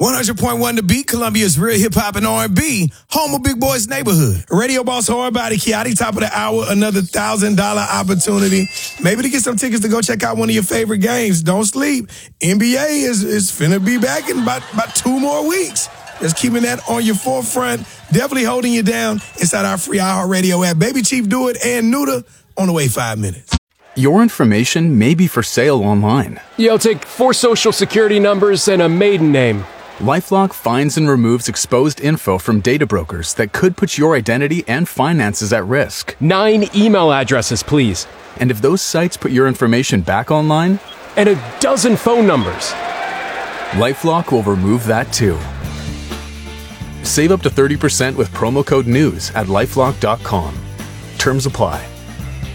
100.1 The Beat, Columbia's real hip-hop and R&B, home of Big Boy's Neighborhood. Radio boss Hard Body Kiati, top of the hour, another $1,000 opportunity. Maybe to get some tickets to go check out one of your favorite games. Don't sleep. NBA is finna be back in about 2 more weeks. Just keeping that on your forefront, definitely holding you down inside our free iHeartRadio app. Baby Chief Do It and Nuda on the way 5 minutes. Your information may be for sale online. Yo, take 4 social security numbers and a maiden name. LifeLock finds and removes exposed info from data brokers that could put your identity and finances at risk. 9 email addresses, please. And if those sites put your information back online? And a dozen phone numbers. LifeLock will remove that too. Save up to 30% with promo code NEWS at LifeLock.com. Terms apply.